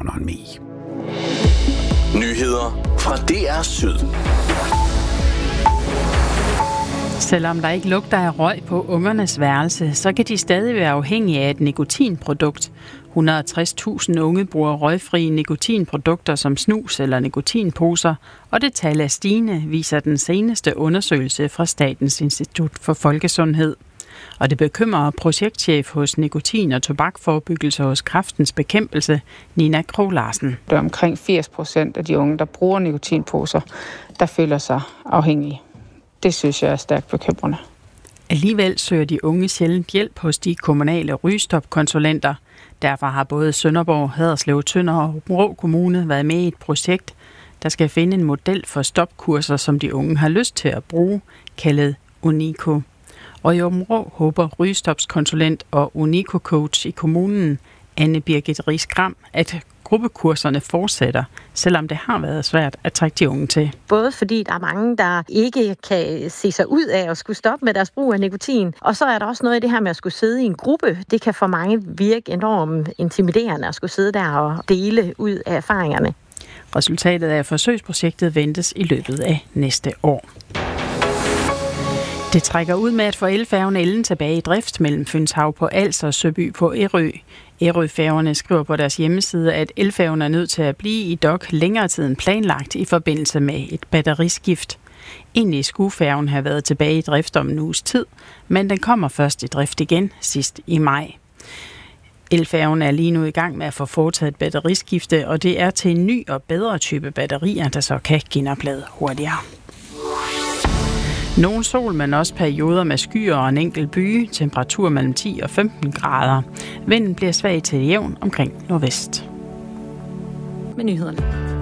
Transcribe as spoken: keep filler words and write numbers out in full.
Economy. Nyheder fra D R Syd. Selvom der ikke lugter af røg på ungernes værelse, så kan de stadig være afhængige af et nikotinprodukt. et hundrede og tres tusind unge bruger røgfrie nikotinprodukter som snus eller nikotinposer, og det tal er stigende, viser den seneste undersøgelse fra Statens Institut for Folkesundhed. Og det bekymrer projektchef hos Nikotin- og Tobakforebyggelse hos Kræftens Bekæmpelse, Nina Krog Larsen. Det er omkring firs procent af de unge, der bruger nikotinposer, der føler sig afhængige. Det synes jeg er stærkt bekymrende. Alligevel søger de unge sjældent hjælp hos de kommunale rygestopkonsulenter. Derfor har både Sønderborg, Haderslev, Tønder og Vrå Kommune været med i et projekt, der skal finde en model for stopkurser, som de unge har lyst til at bruge, kaldet Unico. Og i Vrå håber rygestopskonsulent og Unico-coach i kommunen, Anne Birgit Ries-Gram, at gruppekurserne fortsætter, selvom det har været svært at trække de unge til. Både fordi der er mange, der ikke kan se sig ud af at skulle stoppe med deres brug af nikotin, og så er der også noget i det her med at skulle sidde i en gruppe. Det kan for mange virke enormt intimiderende at skulle sidde der og dele ud af erfaringerne. Resultatet af forsøgsprojektet ventes i løbet af næste år. Det trækker ud med at få elfærgen Ellen tilbage i drift mellem Fynshav på Als og Søby på Ærø. Ærøfærgerne skriver på deres hjemmeside, at elfærgen er nødt til at blive i dok længere tid end planlagt i forbindelse med et batteriskift. Egentlig skulle færgen have været tilbage i drift om en uges tid, men den kommer først i drift igen sidst i maj. Elfærgen er lige nu i gang med at få foretaget et batteriskifte, og det er til en ny og bedre type batterier, der så kan genoplade hurtigere. Nogle sol, men også perioder med skyer og en enkelt byge. Temperatur mellem ti og femten grader. Vinden bliver svag til jævn omkring nordvest. Med nyhederne.